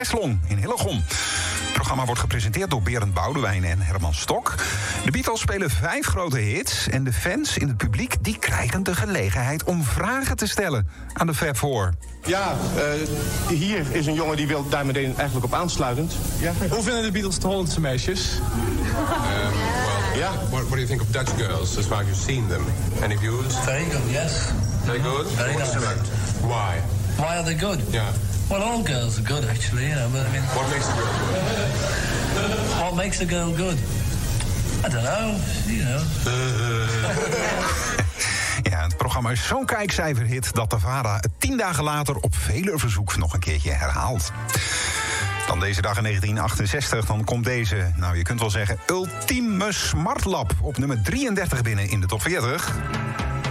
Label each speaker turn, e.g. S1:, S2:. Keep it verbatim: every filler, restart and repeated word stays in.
S1: Eslon in Hillegom. Het programma wordt gepresenteerd door Berend Boudewijn en Herman Stok. De Beatles spelen vijf grote hits en de fans in het publiek die krijgen de gelegenheid om vragen te stellen aan de Fab Four.
S2: Ja, uh, hier is een jongen die wil daar meteen eigenlijk op aansluitend. Ja.
S3: Hoe vinden de Beatles de Hollandse meisjes?
S4: Um, well,
S2: yeah.
S4: what, what do you think of Dutch girls as far as you've seen them? Any views?
S5: Very good, yes.
S4: Very good?
S5: Very nice.
S4: Why?
S5: Why are they good?
S4: Yeah.
S5: Well, all girls are good, actually, you know, but I mean...
S4: What makes a girl good?
S5: What makes a girl good? I don't know, you know.
S1: Ja, het programma is zo'n kijkcijferhit dat de VARA het tien dagen later op vele verzoek nog een keertje herhaalt. Dan deze dag in negentien achtenzestig, dan komt deze, nou je kunt wel zeggen, ultieme smartlap op nummer drieëndertig binnen in de top veertig.